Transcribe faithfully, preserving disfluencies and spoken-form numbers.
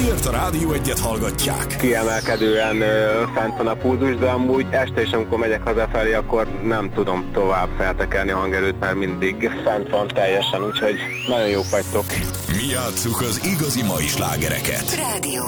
Ezért a Rádió Egyet hallgatják. Kiemelkedően ö, fent van a pulzus, de amúgy este is, amikor megyek hazafelé, akkor nem tudom tovább feltekerni a hangerőt, mert mindig fent van teljesen, úgyhogy nagyon jók vagytok. Mi játsszuk az igazi mai slágereket. Rádió